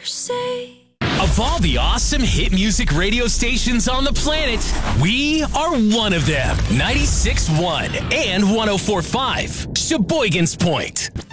say. Of all the awesome hit music radio stations on the planet, we are one of them. 96.1 and 104.5, Sheboygan's Point.